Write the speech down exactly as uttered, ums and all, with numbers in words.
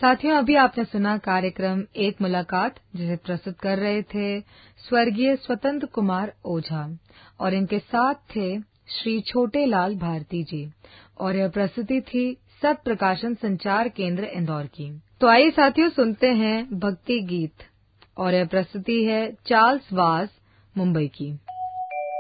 साथियों, अभी आपने सुना कार्यक्रम एक मुलाकात, जिसे प्रस्तुत कर रहे थे स्वर्गीय स्वतंत्र कुमार ओझा और इनके साथ थे श्री छोटे लाल भारती जी और यह प्रस्तुति थी सत प्रकाशन संचार केंद्र इंदौर की। तो आइए साथियों, सुनते हैं भक्ति गीत और यह प्रस्तुति है चार्ल्स वास मुंबई की।